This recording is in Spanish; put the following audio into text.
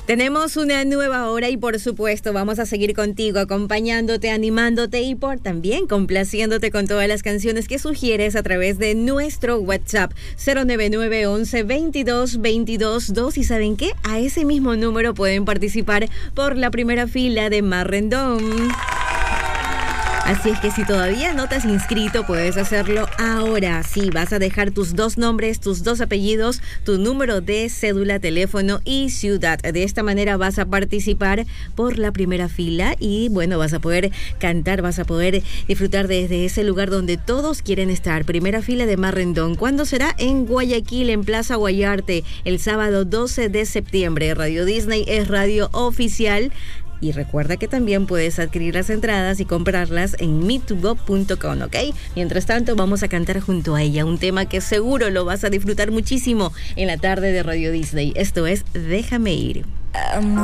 Tenemos una nueva hora y por supuesto vamos a seguir contigo, acompañándote, animándote y también complaciéndote con todas las canciones que sugieres a través de nuestro WhatsApp 099 11 22 22 2. ¿Y saben qué? A ese mismo número pueden participar por la primera fila de Marrendón. Así es que si todavía no te has inscrito, puedes hacerlo ahora. Sí, vas a dejar tus 2 nombres, tus 2 apellidos, tu número de cédula, teléfono y ciudad. De esta manera vas a participar por la primera fila y bueno, vas a poder cantar, vas a poder disfrutar desde ese lugar donde todos quieren estar. Primera fila de Marrendón. ¿Cuándo será? En Guayaquil, en Plaza Guayarte, el sábado 12 de septiembre. Radio Disney es radio oficial. Y recuerda que también puedes adquirir las entradas y comprarlas en me2go.com, ¿ok? Mientras tanto, vamos a cantar junto a ella un tema que seguro lo vas a disfrutar muchísimo en la tarde de Radio Disney. Esto es Déjame Ir.